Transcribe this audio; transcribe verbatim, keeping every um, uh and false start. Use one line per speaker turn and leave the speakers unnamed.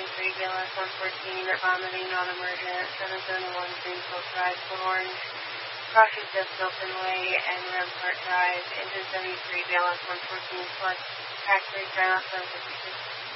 seventy-three, B L S one fourteen, vomiting, non-emergent, seven seventy-one, Greenfield Drive, Port Orange, crossing Fifth Milton Way, and Rampart Drive, engine seventy-three, B L S one fourteen, plus factory ground, seven fifty-six.